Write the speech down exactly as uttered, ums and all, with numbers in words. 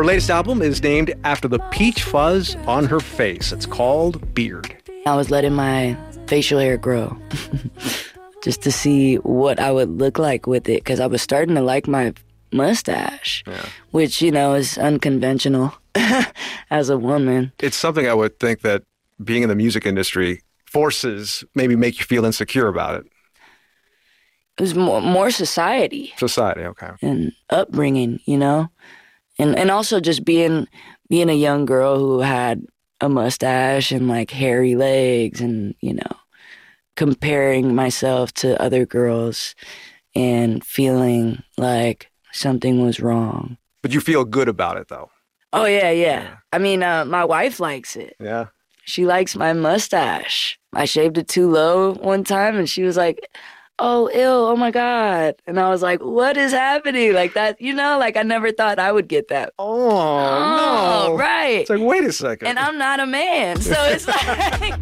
Her latest album is named after the peach fuzz on her face. It's called Beard. I was letting my facial hair grow just to see what I would look like with it, because I was starting to like my mustache, yeah. which, you know, is unconventional as a woman. It's something I would think that being in the music industry forces maybe make you feel insecure about it. It was more, more society. Society, okay. And upbringing, you know? And and also just being being a young girl who had a mustache and like hairy legs and, you know, comparing myself to other girls and feeling like something was wrong. But you feel good about it, though. Oh, yeah, yeah. yeah. I mean, uh, my wife likes it. Yeah. She likes my mustache. I shaved it too low one time, and she was like, oh, ew, oh, my God. And I was like, what is happening? Like that, you know, like I never thought I would get that. Oh, oh no. Right. It's like, wait a second. And I'm not a man, so it's like...